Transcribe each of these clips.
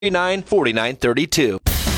4932.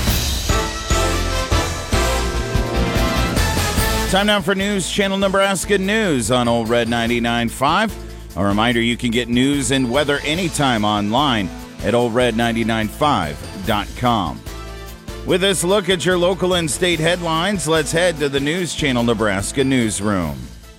Time now for News Channel Nebraska News on Old Red 99.5. A reminder, you can get news and weather anytime online at oldred995.com. With this look at your local and state headlines, let's head to the News Channel Nebraska newsroom.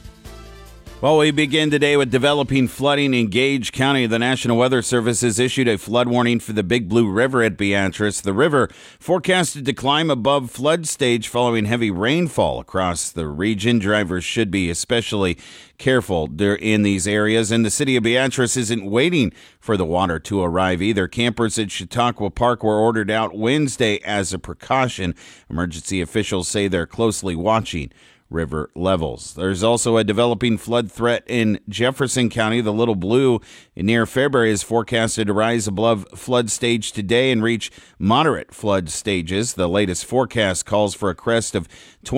Well, we begin today with developing flooding in Gage County. The National Weather Service has issued a flood warning for the Big Blue River at Beatrice. The river forecasted to climb above flood stage following heavy rainfall across the region. Drivers should be especially careful in these areas, and the city of Beatrice isn't waiting for the water to arrive either. Campers at Chautauqua Park were ordered out Wednesday as a precaution. Emergency officials say they're closely watching river levels. There's also a developing flood threat in Jefferson County. The Little Blue near Fairbury is forecasted to rise above flood stage today and reach moderate flood stages. The latest forecast calls for a crest of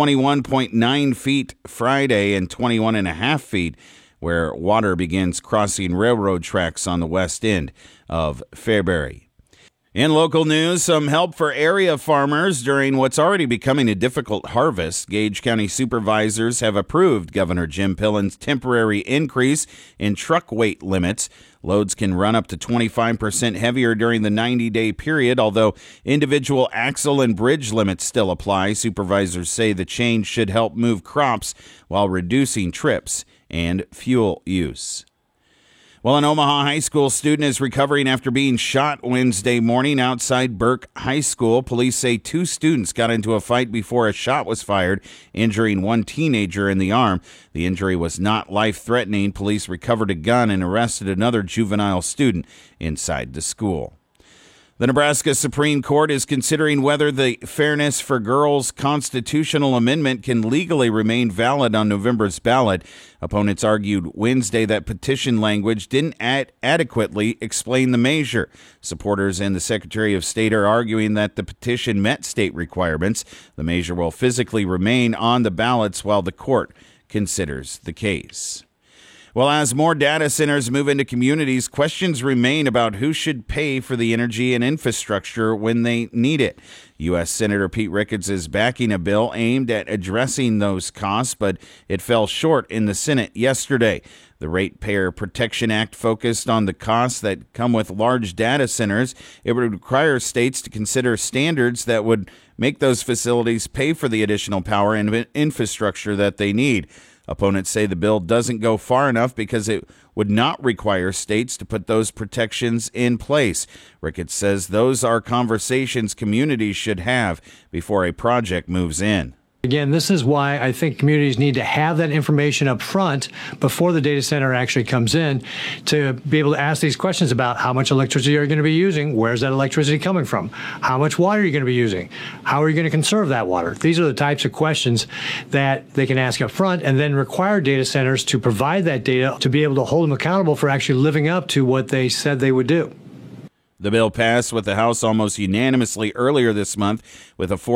21.9 feet Friday and 21.5 feet where water begins crossing railroad tracks on the west end of Fairbury. In local news, some help for area farmers during what's already becoming a difficult harvest. Gage County supervisors have approved Governor Jim Pillen's temporary increase in truck weight limits. Loads can run up to 25% heavier during the 90-day period, although individual axle and bridge limits still apply. Supervisors say the change should help move crops while reducing trips and fuel use. Well, an Omaha high school student is recovering after being shot Wednesday morning outside Burke High School. Police say two students got into a fight before a shot was fired, injuring one teenager in the arm. The injury was not life-threatening. Police recovered a gun and arrested another juvenile student inside the school. The Nebraska Supreme Court is considering whether the Fairness for Girls constitutional amendment can legally remain valid on November's ballot. Opponents argued Wednesday that petition language didn't adequately explain the measure. Supporters and the Secretary of State are arguing that the petition met state requirements. The measure will physically remain on the ballots while the court considers the case. Well, as more data centers move into communities, questions remain about who should pay for the energy and infrastructure when they need it. U.S. Senator Pete Ricketts is backing a bill aimed at addressing those costs, but it fell short in the Senate yesterday. The Ratepayer Protection Act focused on the costs that come with large data centers. It would require states to consider standards that would make those facilities pay for the additional power and infrastructure that they need. Opponents say the bill doesn't go far enough because it would not require states to put those protections in place. Ricketts says those are conversations communities should have before a project moves in. Again, this is why I think communities need to have that information up front before the data center actually comes in to be able to ask these questions about how much electricity are you going to be using, where's that electricity coming from, how much water are you going to be using, how are you going to conserve that water. These are the types of questions that they can ask up front and then require data centers to provide that data to be able to hold them accountable for actually living up to what they said they would do. The bill passed with the House almost unanimously earlier this month with a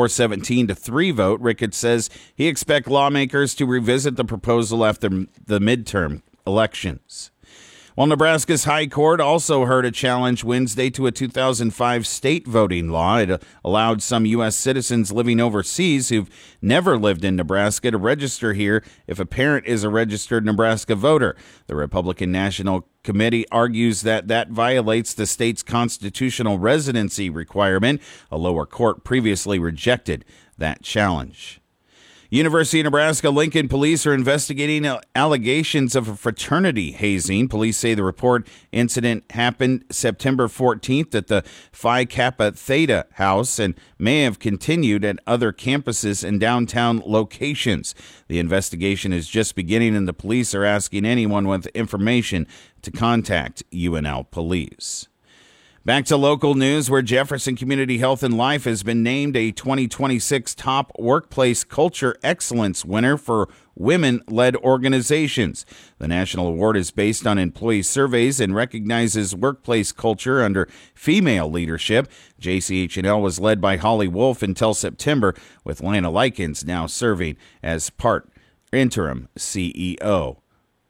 417-3 vote. Ricketts says he expects lawmakers to revisit the proposal after the midterm elections. Well, Nebraska's High Court also heard a challenge Wednesday to a 2005 state voting law. It allowed some U.S. citizens living overseas who've never lived in Nebraska to register here if a parent is a registered Nebraska voter. The Republican National Committee argues that violates the state's constitutional residency requirement. A lower court previously rejected that challenge. University of Nebraska-Lincoln police are investigating allegations of a fraternity hazing. Police say the report incident happened September 14th at the Phi Kappa Theta house and may have continued at other campuses and downtown locations. The investigation is just beginning, and the police are asking anyone with information to contact UNL police. Back to local news, where Jefferson Community Health and Life has been named a 2026 Top Workplace Culture Excellence winner for women-led organizations. The national award is based on employee surveys and recognizes workplace culture under female leadership. JCH&L was led by Holly Wolf until September, with Lana Likens now serving as part interim CEO.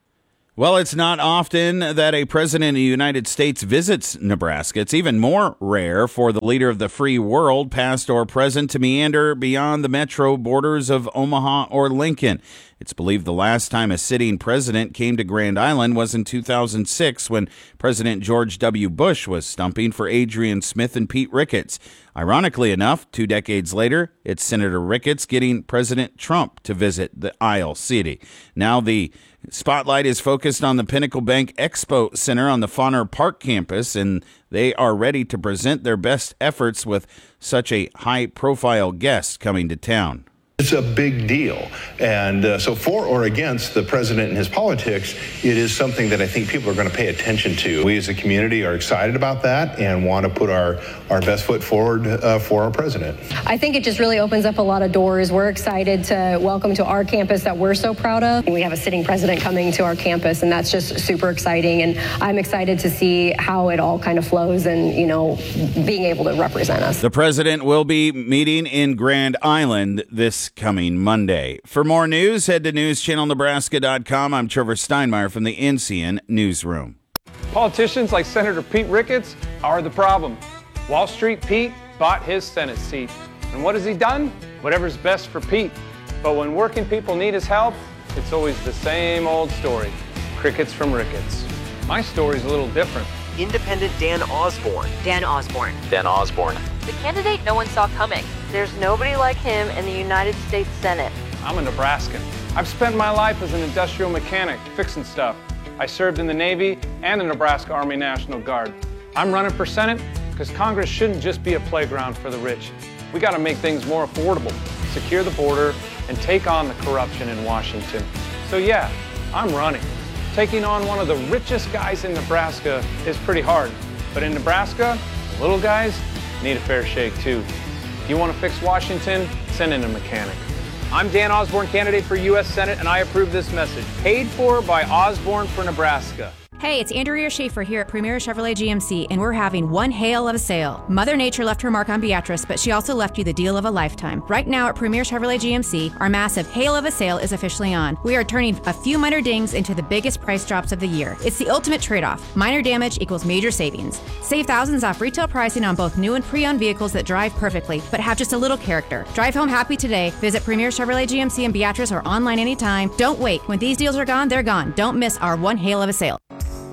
Well, it's not often that a president of the United States visits Nebraska. It's even more rare for the leader of the free world, past or present, to meander beyond the metro borders of Omaha or Lincoln. It's believed the last time a sitting president came to Grand Island was in 2006 when President George W. Bush was stumping for Adrian Smith and Pete Ricketts. Ironically enough, 2 decades later, it's Senator Ricketts getting President Trump to visit the Isle City. Now the spotlight is focused on the Pinnacle Bank Expo Center on the Fauner Park campus, and they are ready to present their best efforts with such a high-profile guest coming to town. It's a big deal. And so for or against the president and his politics, it is something that I think people are going to pay attention to. We as a community are excited about that and want to put our best foot forward for our president. I think it just really opens up a lot of doors. We're excited to welcome to our campus that we're so proud of. We have a sitting president coming to our campus, and that's just super exciting. And I'm excited to see how it all kind of flows and, you know, being able to represent us. The president will be meeting in Grand Island this coming Monday. For more news, head to newschannelnebraska.com. I'm Trevor Steinmeier from the NCN Newsroom. Politicians like Senator Pete Ricketts are the problem. Wall Street Pete bought his Senate seat. And what has he done? Whatever's best for Pete. But when working people need his help, it's always the same old story. Crickets from Ricketts. My story's a little different. Independent Dan Osborne. Dan Osborne. Dan Osborne. The candidate no one saw coming. There's nobody like him in the United States Senate. I'm a Nebraskan. I've spent my life as an industrial mechanic, fixing stuff. I served in the Navy and the Nebraska Army National Guard. I'm running for Senate because Congress shouldn't just be a playground for the rich. We got to make things more affordable, secure the border, and take on the corruption in Washington. So yeah, I'm running. Taking on one of the richest guys in Nebraska is pretty hard. But in Nebraska, the little guys need a fair shake too. If you want to fix Washington, send in a mechanic. I'm Dan Osborne, candidate for U.S. Senate, and I approve this message. Paid for by Osborne for Nebraska. Hey, it's Andrea Schaefer here at Premier Chevrolet GMC, and we're having one hail of a sale. Mother Nature left her mark on Beatrice, but she also left you the deal of a lifetime. Right now at Premier Chevrolet GMC, our massive hail of a sale is officially on. We are turning a few minor dings into the biggest price drops of the year. It's the ultimate trade-off. Minor damage equals major savings. Save thousands off retail pricing on both new and pre-owned vehicles that drive perfectly, but have just a little character. Drive home happy today. Visit Premier Chevrolet GMC in Beatrice or online anytime. Don't wait. When these deals are gone, they're gone. Don't miss our one hail of a sale.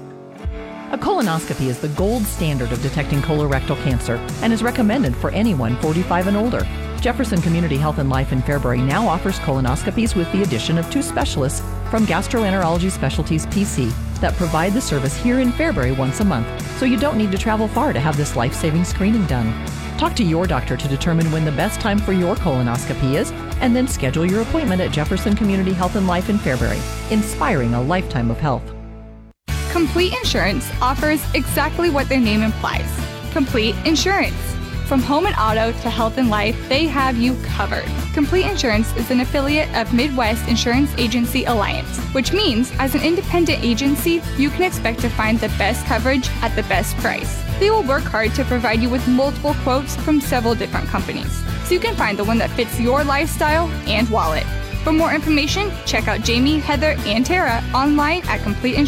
A colonoscopy is the gold standard of detecting colorectal cancer and is recommended for anyone 45 and older. Jefferson Community Health and Life in Fairbury now offers colonoscopies with the addition of 2 specialists from Gastroenterology Specialties PC that provide the service here in Fairbury once a month, so you don't need to travel far to have this life-saving screening done. Talk to your doctor to determine when the best time for your colonoscopy is, and then schedule your appointment at Jefferson Community Health and Life in Fairbury, inspiring a lifetime of health. Complete Insurance offers exactly what their name implies, complete insurance. From home and auto to health and life, they have you covered. Complete Insurance is an affiliate of Midwest Insurance Agency Alliance, which means as an independent agency, you can expect to find the best coverage at the best price. They will work hard to provide you with multiple quotes from several different companies, so you can find the one that fits your lifestyle and wallet. For more information, check out Jamie, Heather, and Tara online at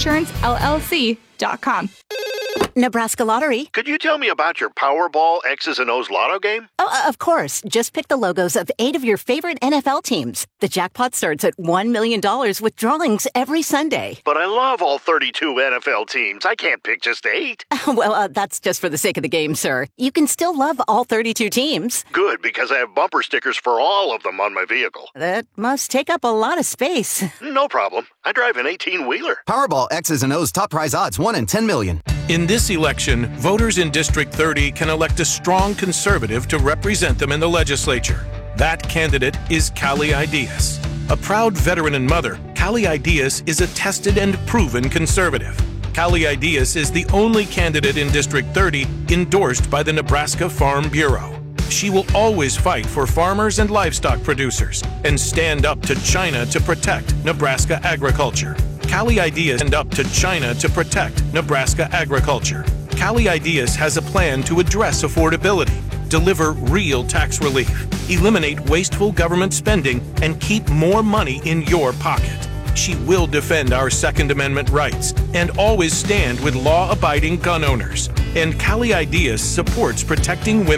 CompleteInsuranceLLC.com. Nebraska Lottery. Could you tell me about your Powerball X's and O's Lotto game? Oh, of course. Just pick the logos of 8 of your favorite NFL teams. The jackpot starts at $1 million with drawings every Sunday. But I love all 32 NFL teams. I can't pick just 8. Well, that's just for the sake of the game, sir. You can still love all 32 teams. Good, because I have bumper stickers for all of them on my vehicle. That must take up a lot of space. No problem. I drive an 18-wheeler. Powerball X's and O's top prize odds, 1 in 10 million. In this election, voters in District 30 can elect a strong conservative to represent them in the legislature. That candidate is Callie Ideas. A proud veteran and mother, Callie Ideas is a tested and proven conservative. Callie Ideas is the only candidate in District 30 endorsed by the Nebraska Farm Bureau. She will always fight for farmers and livestock producers and stand up to China to protect Nebraska agriculture. Callie Ideas stand up to China to protect Nebraska agriculture. Callie Ideas has a plan to address affordability, deliver real tax relief, eliminate wasteful government spending, and keep more money in your pocket. She will defend our Second Amendment rights and always stand with law-abiding gun owners. And Cali Ideas supports protecting women